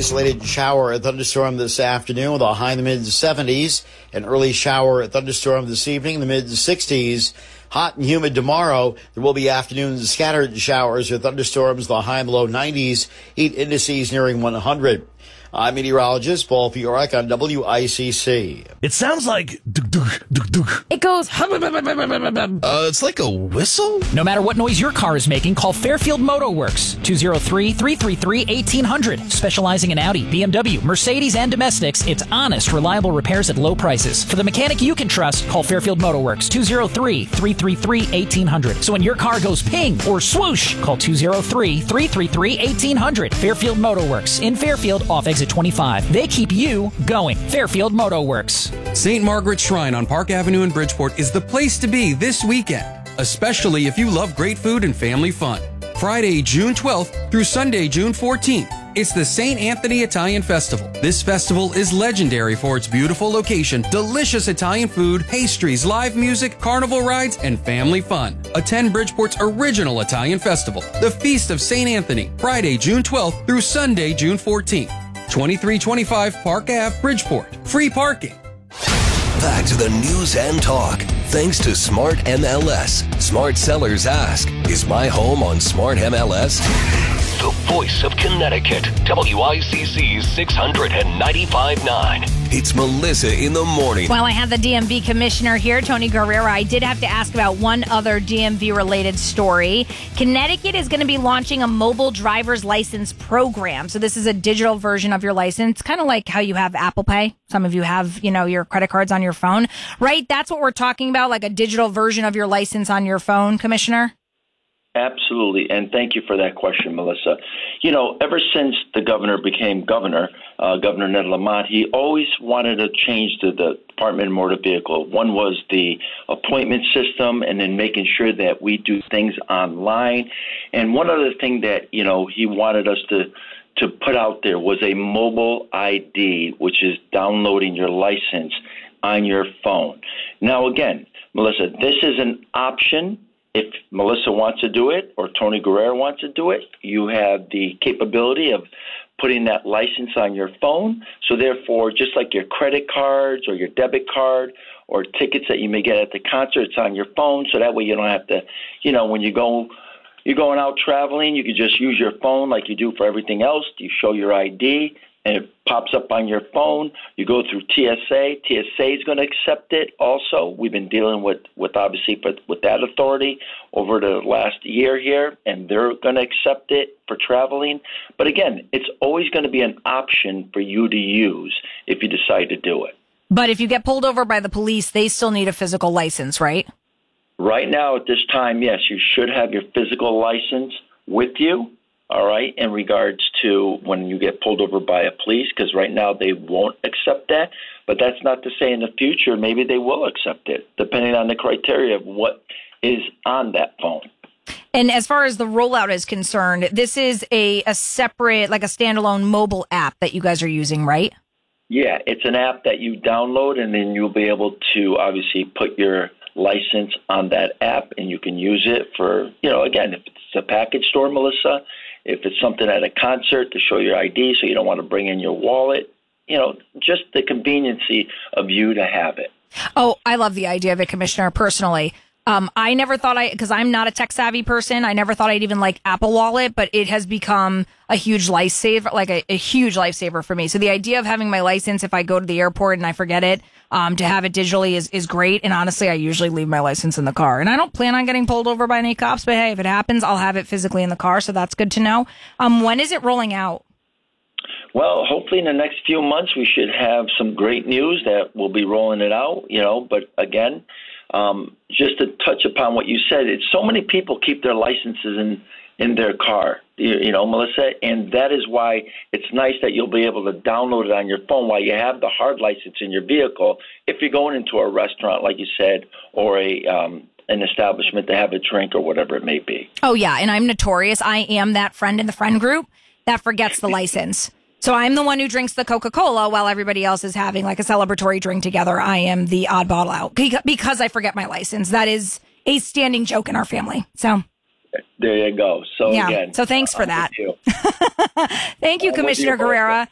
isolated shower or thunderstorm this afternoon with a high in the mid-70s. An early shower or thunderstorm this evening in the mid-60s. Hot and humid tomorrow. There will be afternoon scattered showers or thunderstorms, the high and low 90s. Heat indices nearing 100. I'm meteorologist Paul Fiorek on WICC. It sounds like duk-duk-duk-duk. It goes. It's like a whistle? No matter what noise your car is making, call Fairfield Motor Works, 203-333-1800. Specializing in Audi, BMW, Mercedes, and domestics, it's honest, reliable repairs at low prices. For the mechanic you can trust, call Fairfield Motor Works, 203-333-1800. So when your car goes ping or swoosh, call 203-333-1800. Fairfield Motor Works in Fairfield off exit 25. They keep you going. Fairfield Motor Works. St. Margaret's Shrine on Park Avenue in Bridgeport is the place to be this weekend, especially if you love great food and family fun. Friday, June 12th through Sunday, June 14th. It's the St. Anthony Italian Festival. This festival is legendary for its beautiful location, delicious Italian food, pastries, live music, carnival rides, and family fun. Attend Bridgeport's original Italian festival, the Feast of St. Anthony, Friday, June 12th through Sunday, June 14th. 2325 Park Ave, Bridgeport. Free parking. Back to the news and talk. Thanks to Smart MLS. Smart sellers ask, is my home on Smart MLS? The voice of Connecticut. WICC's 695.9. It's Melissa in the morning. Well, I have the DMV commissioner here, Tony Guerrera. I did have to ask about one other DMV-related story. Connecticut is going to be launching a mobile driver's license program. So this is a digital version of your license, kind of like how you have Apple Pay. Some of you have, your credit cards on your phone, right? That's what we're talking about, like a digital version of your license on your phone, Commissioner? Absolutely, and thank you for that question, Melissa. Ever since the governor became governor, Governor Ned Lamont, he always wanted to change the Department of Motor Vehicle. One was the appointment system, and then making sure that we do things online. And one other thing that, he wanted us to put out there was a mobile ID, which is downloading your license on your phone. Now, again, Melissa, this is an option. If Melissa wants to do it or Tony Guerrera wants to do it, you have the capability of putting that license on your phone. So therefore, just like your credit cards or your debit card or tickets that you may get at the concert, it's on your phone. So that way you don't have to, when you're going out traveling, you can just use your phone like you do for everything else. You show your ID, and it pops up on your phone. You go through TSA. TSA is going to accept it also. We've been dealing with obviously with that authority over the last year here, and they're going to accept it for traveling. But again, it's always going to be an option for you to use if you decide to do it. But if you get pulled over by the police, they still need a physical license, right? Right now at this time, yes, you should have your physical license with you. All right, in regards to when you get pulled over by a police, because right now they won't accept that. But that's not to say in the future maybe they will accept it, depending on the criteria of what is on that phone. And as far as the rollout is concerned, this is a separate, like a standalone mobile app that you guys are using, right? Yeah, it's an app that you download, and then you'll be able to obviously put your license on that app, and you can use it for, again, if it's a package store, Melissa, if it's something at a concert to show your ID so you don't want to bring in your wallet, just the conveniency of you to have it. Oh, I love the idea of it, Commissioner, personally. I never thought because I'm not a tech savvy person, I never thought I'd even like Apple Wallet, but it has become a huge lifesaver, like a huge lifesaver for me. So the idea of having my license, if I go to the airport and I forget it, to have it digitally is great. And honestly, I usually leave my license in the car, and I don't plan on getting pulled over by any cops, but hey, if it happens, I'll have it physically in the car. So that's good to know. When is it rolling out? Well, hopefully in the next few months, we should have some great news that we'll be rolling it out, but again, just to touch upon what you said, it's so many people keep their licenses in their car, Melissa, and that is why it's nice that you'll be able to download it on your phone while you have the hard license in your vehicle. If you're going into a restaurant, like you said, or an establishment to have a drink or whatever it may be. Oh, yeah, and I'm notorious. I am that friend in the friend group that forgets the license. So I'm the one who drinks the Coca-Cola while everybody else is having like a celebratory drink together. I am the oddball out because I forget my license. That is a standing joke in our family. So there you go. So yeah. Again, so thanks for that. Thank you, Commissioner Guerrera.